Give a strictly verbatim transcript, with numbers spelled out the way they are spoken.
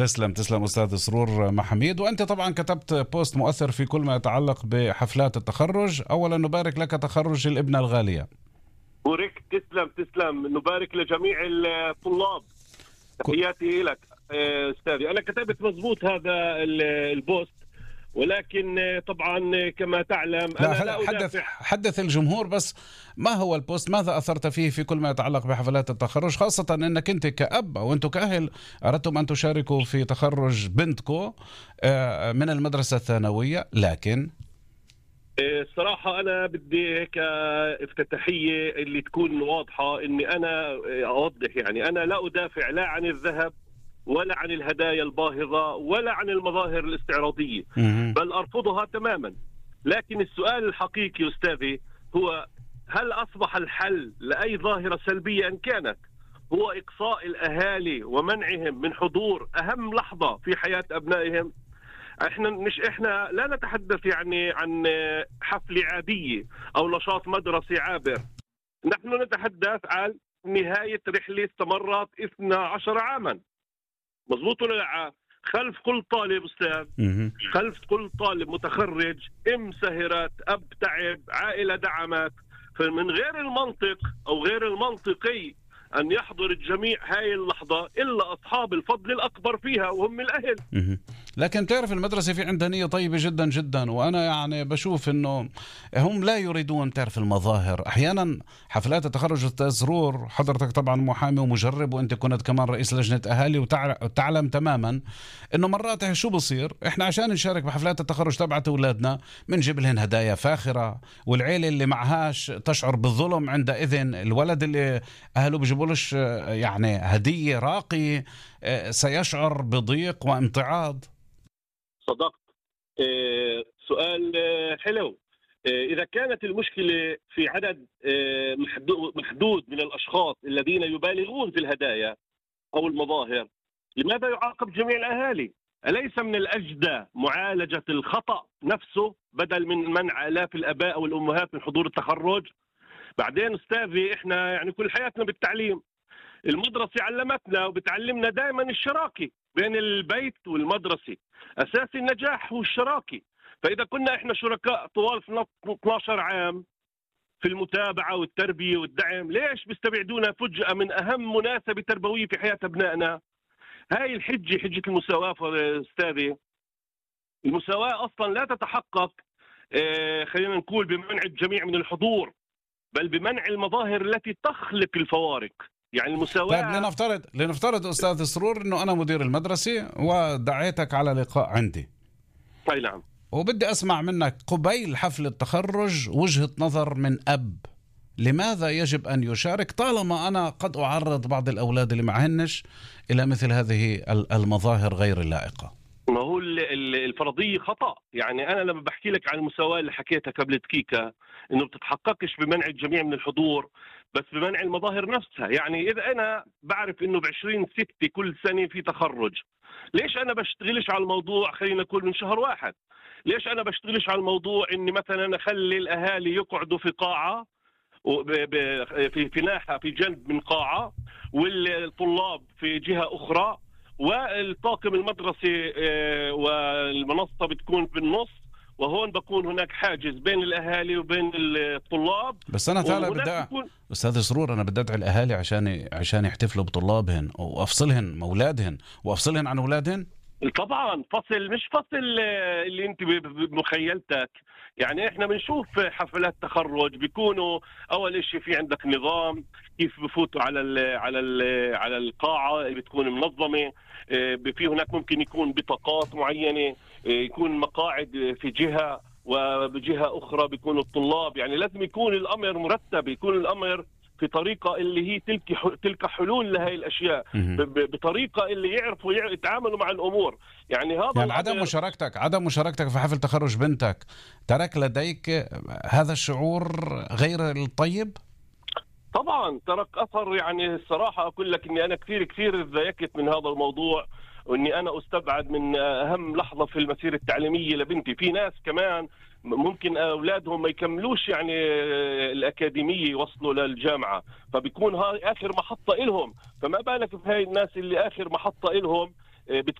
تسلم تسلم أستاذ سرور محميد. وأنت طبعا كتبت بوست مؤثر في كل ما يتعلق بحفلات التخرج. أولا نبارك لك تخرج الابنة الغالية. بورك. تسلم تسلم. نبارك لجميع الطلاب. تحياتي لك أستاذي. أنا كتبت مضبوط هذا البوست، ولكن طبعا كما تعلم أنا لا حدث حدث الجمهور بس ما هو البوست، ماذا أثرت فيه في كل ما يتعلق بحفلات التخرج، خاصة أنك أنت كأب أو أنتم كأهل أردتم أن تشاركوا في تخرج بنتكو من المدرسة الثانوية. لكن الصراحة أنا بدي هيك افتتاحية اللي تكون واضحة، إني أنا أوضح يعني أنا لا أدافع لا عن الذهب ولا عن الهدايا الباهظة ولا عن المظاهر الاستعراضية، بل أرفضها تماما. لكن السؤال الحقيقي أستاذي هو هل أصبح الحل لأي ظاهرة سلبية إن كانت هو إقصاء الأهالي ومنعهم من حضور أهم لحظة في حياة أبنائهم؟ احنا مش احنا لا نتحدث يعني عن حفلة عادية أو نشاط مدرسي عابر، نحن نتحدث عن نهاية رحلة استمرت اثنا عشر عاما. مضبوط ولا لا؟ خلف كل طالب أستاذ، خلف كل طالب متخرج ام سهرت، اب تعب، عائلة دعمت. فمن غير المنطق أو غير المنطقي أن يحضر الجميع هاي اللحظة إلا أصحاب الفضل الأكبر فيها وهم الأهل. لكن تعرف المدرسة في عندها نية طيبة جدا جدا، وأنا يعني بشوف أنه هم لا يريدون تعرف المظاهر. أحيانا حفلات التخرج أستاذ سرور، حضرتك طبعا محامي ومجرب وأنت كنت كمان رئيس لجنة أهالي وتعلم تماما أنه مرات شو بصير، إحنا عشان نشارك بحفلات التخرج تبعت أولادنا بنجيب لهم هدايا فاخرة، والعيلة اللي معهاش تشعر بالظلم عندئذ. الولد اللي أهله بيجيبولش يعني هدية راقية سيشعر بضيق وامتعاض. صدقت. اه سؤال اه حلو. اه إذا كانت المشكلة في عدد اه محدود من الأشخاص الذين يبالغون في الهدايا أو المظاهر، لماذا يعاقب جميع الأهالي؟ أليس من الأجدى معالجة الخطأ نفسه بدل من منع آلاف الآباء والأمهات من حضور التخرج؟ بعدين أستاذي إحنا يعني كل حياتنا بالتعليم، المدرسة علمتنا وبتعلمنا دائما الشراكة بين البيت والمدرسة. أساس النجاح هو الشراكة. فإذا كنا إحنا شركاء طوال اثنا عشر عام في المتابعة والتربية والدعم، ليش بيستبعدونا فجأة من أهم مناسبة تربوية في حياة أبنائنا؟ هاي الحجة، حجة المساواة أستاذي. المساواة أصلا لا تتحقق آه خلينا نقول بمنع الجميع من الحضور، بل بمنع المظاهر التي تخلق الفوارق. يعني المساواة. طيب لنفترض لنفترض أستاذ سرور أنه أنا مدير المدرسة ودعيتك على لقاء عندي. أي نعم. وبدي أسمع منك قبيل حفل التخرج وجهة نظر من أب، لماذا يجب أن يشارك طالما أنا قد أعرض بعض الأولاد اللي معهنش إلى مثل هذه المظاهر غير اللائقة؟ ما هو الفرضية خطأ. يعني أنا لما بحكي لك عن المساواة اللي حكيتها قبل دقيقة، إنه بتتحققش بمنع الجميع من الحضور بس بمنع المظاهر نفسها. يعني إذا أنا بعرف إنه بعشرين ستة كل سنة في تخرج، ليش أنا بشتغلش على الموضوع خلينا نقول من شهر واحد؟ ليش أنا بشتغلش على الموضوع إني مثلا أخلي الأهالي يقعدوا في قاعة في في ناحية في جنب من قاعة، والطلاب في جهة أخرى، والطاقم المدرسي والمنصة بتكون بالنص، وهون بكون هناك حاجز بين الأهالي وبين الطلاب. بس أنا تعالى بدأ بكون... أستاذ سرور، أنا بدي أدعي الأهالي عشان عشان يحتفلوا بطلابهن وأفصلهن مولادهن وأفصلهن عن أولادهن. طبعا فصل، مش فصل اللي انت بمخيلتك. يعني احنا بنشوف حفلات تخرج بيكونوا اول اشي في عندك نظام كيف بفوتوا على ال على ال على القاعه بتكون منظمه، في هناك ممكن يكون بطاقات معينه، يكون مقاعد في جهه وبجهه اخرى بيكونوا الطلاب. يعني لازم يكون الامر مرتب، يكون الامر في طريقة اللي هي تلك تلك حلول لهي الأشياء، بطريقة اللي يعرفوا يتعاملوا مع الأمور. يعني هذا يعني عدم مشاركتك عدم مشاركتك في حفل تخرج بنتك ترك لديك هذا الشعور غير الطيب؟ طبعا ترك أثر. يعني الصراحة أقول لك إني أنا كثير كثير تضايقت من هذا الموضوع، وإني أنا أستبعد من أهم لحظة في المسيرة التعليمية لبنتي. في ناس كمان ممكن أولادهم ما يكملوش يعني الأكاديمية يوصلوا للجامعة، فبيكون هاي آخر محطة إلهم. فما بالك بهاي الناس اللي آخر محطة إلهم بتكون